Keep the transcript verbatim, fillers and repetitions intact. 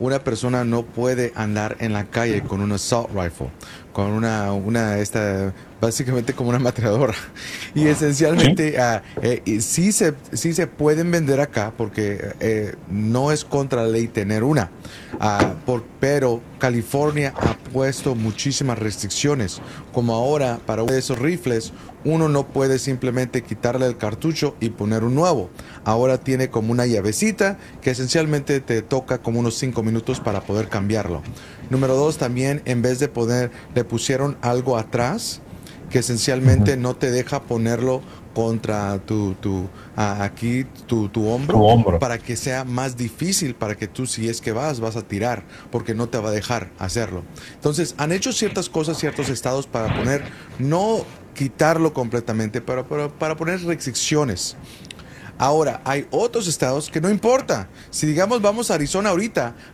una persona no puede andar en la calle con un assault rifle, con una, una esta, básicamente como una ametralladora. Y Sí. esencialmente uh, eh, y sí, se, sí se pueden vender acá porque eh, no es contra la ley tener una. Uh, por, pero California ha puesto muchísimas restricciones, como ahora para uno de esos rifles uno no puede simplemente quitarle el cartucho y poner un nuevo. Ahora tiene como una llavecita que esencialmente te toca como unos cinco minutos para poder cambiarlo. Número dos, también en vez de poner, le pusieron algo atrás que Ujú. esencialmente no te deja ponerlo contra tu, tu a- aquí tu, tu Tu hombro hombro. para que sea más difícil para que tú si es que vas vas a tirar porque no te va a dejar hacerlo. Entonces han hecho ciertas cosas ciertos estados para poner no quitarlo completamente, pero, pero para poner restricciones. Ahora, hay otros estados que no importa. Si digamos vamos a Arizona ahorita,